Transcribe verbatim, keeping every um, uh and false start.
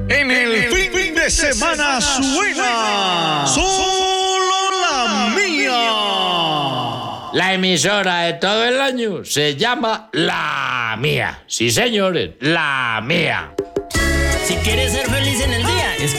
En el fin de semana suena solo la mía. La emisora de todo el año se llama La Mía. Sí, señores, La Mía. Si quieres ser feliz en el día,